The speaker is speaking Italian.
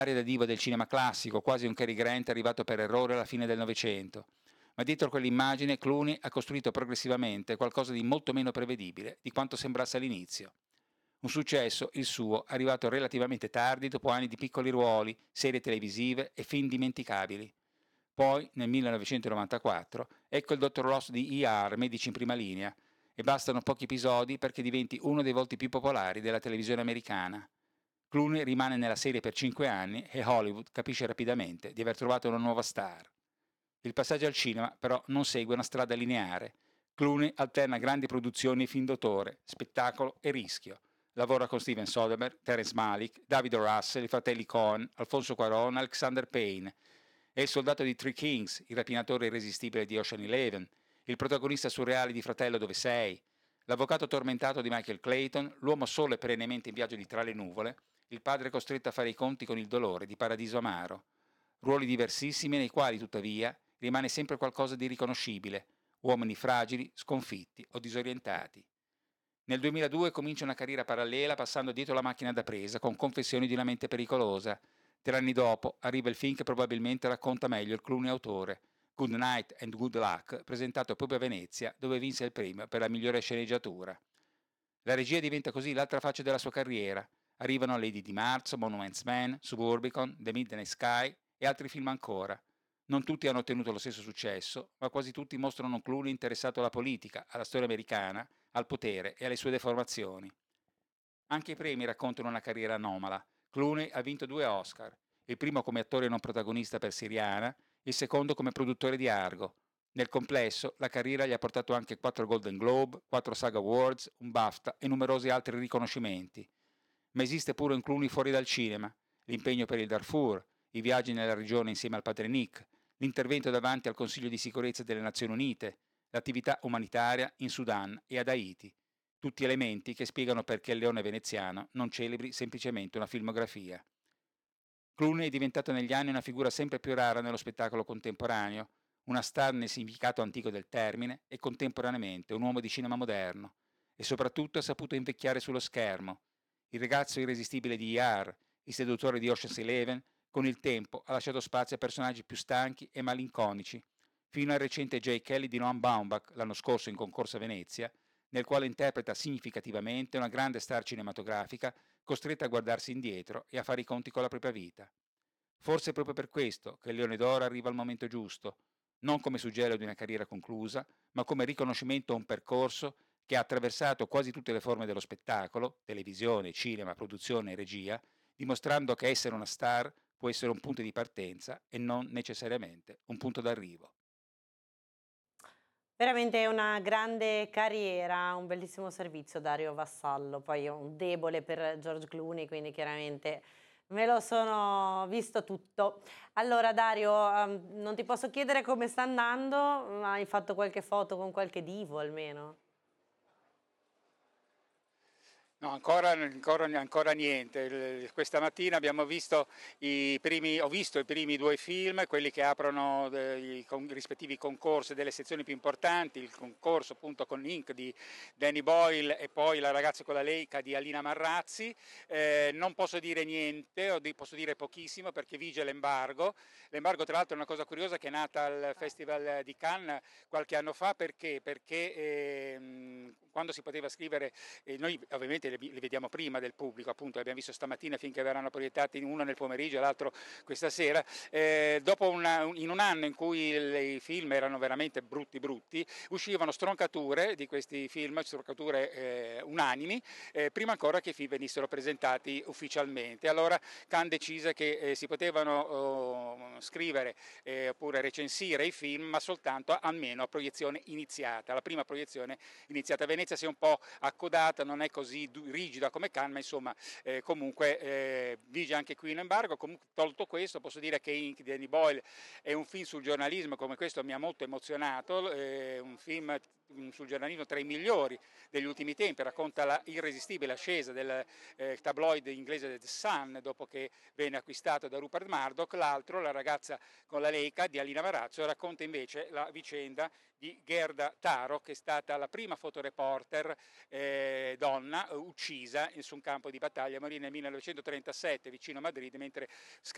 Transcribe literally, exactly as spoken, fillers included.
da diva del cinema classico, quasi un Cary Grant arrivato per errore alla fine del Novecento. Ma dietro quell'immagine Clooney ha costruito progressivamente qualcosa di molto meno prevedibile di quanto sembrasse all'inizio. Un successo, il suo, arrivato relativamente tardi dopo anni di piccoli ruoli, serie televisive e film dimenticabili. Poi, nel millenovecentonovantaquattro, ecco il dottor Ross di E R, Medici in prima linea, e bastano pochi episodi perché diventi uno dei volti più popolari della televisione americana. Clooney rimane nella serie per cinque anni e Hollywood capisce rapidamente di aver trovato una nuova star. Il passaggio al cinema, però, non segue una strada lineare. Clooney alterna grandi produzioni e film d'autore, spettacolo e rischio. Lavora con Steven Soderbergh, Terence Malick, David O. Russell, i fratelli Coen, Alfonso Cuarón, Alexander Payne. È il soldato di Three Kings, il rapinatore irresistibile di Ocean Eleven, il protagonista surreale di Fratello dove sei, l'avvocato tormentato di Michael Clayton, l'uomo solo e perennemente in viaggio di tra le nuvole, il padre costretto a fare i conti con il dolore di Paradiso Amaro. Ruoli diversissimi nei quali, tuttavia, rimane sempre qualcosa di riconoscibile, uomini fragili, sconfitti o disorientati. Nel duemiladue comincia una carriera parallela passando dietro la macchina da presa con Confessioni di una mente pericolosa. Tre anni dopo arriva il film che probabilmente racconta meglio il Clooney autore, Good Night and Good Luck, presentato proprio a Venezia, dove vinse il premio per la migliore sceneggiatura. La regia diventa così l'altra faccia della sua carriera. Arrivano Lady di Marzo, Monuments Man, Suburbicon, The Midnight Sky e altri film ancora. Non tutti hanno ottenuto lo stesso successo, ma quasi tutti mostrano un Clooney interessato alla politica, alla storia americana, al potere e alle sue deformazioni. Anche i premi raccontano una carriera anomala. Clooney ha vinto due Oscar, il primo come attore non protagonista per Siriana, il secondo come produttore di Argo. Nel complesso, la carriera gli ha portato anche quattro Golden Globe, quattro SAG Awards, un BAFTA e numerosi altri riconoscimenti. Ma esiste pure un Clooney fuori dal cinema, l'impegno per il Darfur, i viaggi nella regione insieme al padre Nick, l'intervento davanti al Consiglio di sicurezza delle Nazioni Unite, l'attività umanitaria in Sudan e ad Haiti. Tutti elementi che spiegano perché il leone veneziano non celebri semplicemente una filmografia. Clooney è diventato negli anni una figura sempre più rara nello spettacolo contemporaneo, una star nel significato antico del termine e contemporaneamente un uomo di cinema moderno, e soprattutto ha saputo invecchiare sullo schermo. Il ragazzo irresistibile di E R, il seduttore di Ocean's Eleven, con il tempo ha lasciato spazio a personaggi più stanchi e malinconici, fino al recente Jay Kelly di Noam Baumbach, l'anno scorso in concorso a Venezia, nel quale interpreta significativamente una grande star cinematografica costretta a guardarsi indietro e a fare i conti con la propria vita. Forse è proprio per questo che il Leone d'Oro arriva al momento giusto, non come suggello di una carriera conclusa, ma come riconoscimento a un percorso che ha attraversato quasi tutte le forme dello spettacolo, televisione, cinema, produzione e regia, dimostrando che essere una star può essere un punto di partenza e non necessariamente un punto d'arrivo. Veramente una grande carriera, un bellissimo servizio Dario Vassallo, poi ho un debole per George Clooney, quindi chiaramente me lo sono visto tutto. Allora Dario, ehm, non ti posso chiedere come sta andando, ma hai fatto qualche foto con qualche divo almeno? No, ancora, ancora, ancora niente. Il- questa mattina abbiamo visto i primi, ho visto i primi due film, quelli che aprono eh, i, con- i rispettivi concorsi delle sezioni più importanti, il concorso appunto con Inc di Danny Boyle e poi La ragazza con la Leica di Alina Marrazzi. Eh, non posso dire niente, o di- posso dire pochissimo perché vige l'embargo. L'embargo tra l'altro è una cosa curiosa che è nata al Festival di Cannes qualche anno fa perché, perché ehm, quando si poteva scrivere, e noi ovviamente li vediamo prima del pubblico, appunto, li abbiamo visto stamattina finché verranno proiettati uno nel pomeriggio e l'altro questa sera. Eh, dopo una, in un anno in cui i film erano veramente brutti brutti, uscivano stroncature di questi film, stroncature eh, unanimi, eh, prima ancora che i film venissero presentati ufficialmente. Allora Cannes decise che eh, si potevano oh, scrivere eh, oppure recensire i film, ma soltanto almeno a proiezione iniziata. La prima proiezione iniziata a Venezia si è un po' accodata, non è così rigida come Cannes, ma insomma eh, comunque eh, vige anche qui un embargo. Comunque, tolto questo, posso dire che Inc di Danny Boyle è un film sul giornalismo, come questo mi ha molto emozionato, è un film sul giornalismo tra i migliori degli ultimi tempi, racconta la irresistibile ascesa del eh, tabloid inglese The Sun dopo che venne acquistato da Rupert Murdoch. L'altro, La ragazza con la Leica di Alina Marazzo, racconta invece la vicenda di Gerda Taro, che è stata la prima fotoreporter eh, donna uccisa su un campo di battaglia, morì nel millenovecentotrentasette vicino a Madrid mentre